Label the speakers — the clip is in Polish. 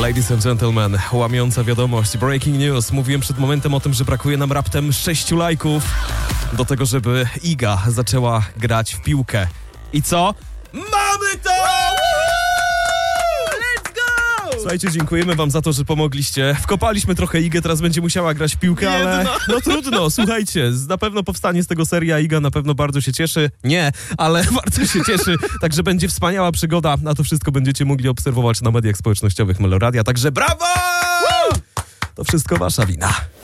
Speaker 1: Ladies and gentlemen, łamiąca wiadomość, breaking news. Mówiłem przed momentem o tym, że brakuje nam raptem 6 lajków do tego, żeby Iga zaczęła grać w piłkę. I co? Mamy to! Let's go! Słuchajcie, dziękujemy wam za to, że pomogliście. Wkopaliśmy trochę Igę, teraz będzie musiała grać w piłkę, ale no trudno, słuchajcie, na pewno powstanie z tego seria. Iga na pewno bardzo się cieszy. Nie, ale bardzo się cieszy. Także będzie wspaniała przygoda. A to wszystko będziecie mogli obserwować na mediach społecznościowych Meloradia. Także brawo! To wszystko wasza wina.